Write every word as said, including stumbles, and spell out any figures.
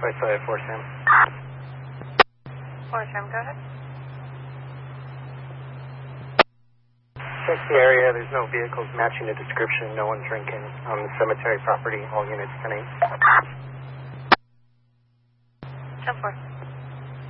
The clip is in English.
Sorry, sorry, four Sam. four Sam, go ahead. Check the area. There's no vehicles matching the description. No one drinking on the cemetery property. All units ten eight. ten four.